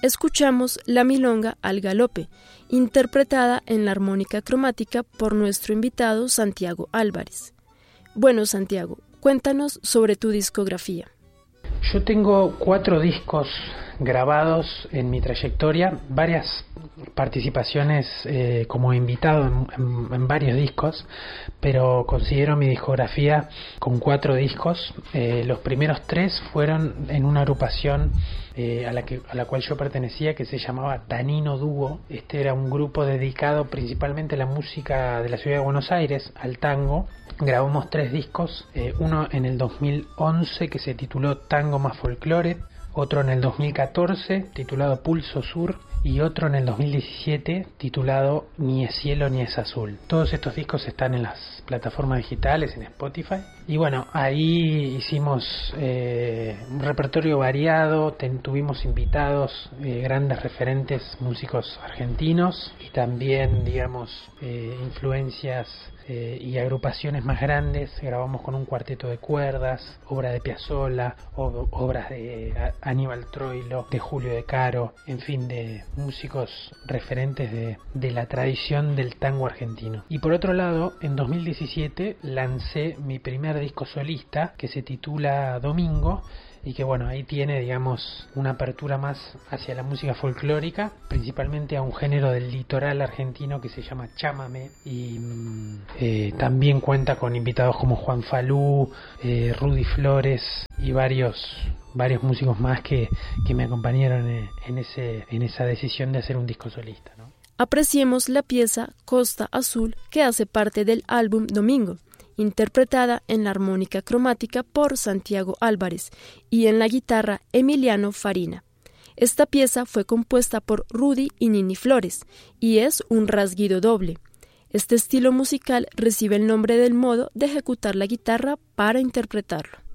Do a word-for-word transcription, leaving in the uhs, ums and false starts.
escuchamos La Milonga al Galope, interpretada en la armónica cromática por nuestro invitado Santiago Álvarez. Bueno, Santiago, cuéntanos sobre tu discografía. Yo tengo cuatro discos grabados en mi trayectoria, varias participaciones eh, como invitado en, en, en varios discos, pero considero mi discografía con cuatro discos. Eh, los primeros tres fueron en una agrupación eh, a la que a la cual yo pertenecía, que se llamaba Tanino Dúo. Este era un grupo dedicado principalmente a la música de la ciudad de Buenos Aires, al tango. Grabamos tres discos, eh, uno en el dos mil once que se tituló Tango más Folclore, otro en el dos mil catorce titulado Pulso Sur y otro en el dos mil diecisiete titulado Ni es cielo ni es azul. Todos estos discos están en las plataformas digitales, en Spotify. Y bueno, ahí hicimos eh, un repertorio variado, ten, tuvimos invitados, eh, grandes referentes músicos argentinos y también, digamos, eh, influencias Eh, y agrupaciones más grandes. Grabamos con un cuarteto de cuerdas, obra de Piazzolla, ob- obras de Aníbal Troilo, de Julio De Caro, en fin, de músicos referentes de, de la tradición del tango argentino. Y por otro lado, en dos mil diecisiete lancé mi primer disco solista, que se titula Domingo, y que bueno, ahí tiene, digamos, una apertura más hacia la música folclórica, principalmente a un género del litoral argentino que se llama chamamé, y eh, también cuenta con invitados como Juan Falú, eh, Rudy Flores y varios varios músicos más que, que me acompañaron en, en, ese, en esa decisión de hacer un disco solista, ¿no? Apreciemos la pieza Costa Azul, que hace parte del álbum Domingo, interpretada en la armónica cromática por Santiago Álvarez y en la guitarra Emiliano Farina. Esta pieza fue compuesta por Rudy y Nini Flores y es un rasguido doble. Este estilo musical recibe el nombre del modo de ejecutar la guitarra para interpretarlo.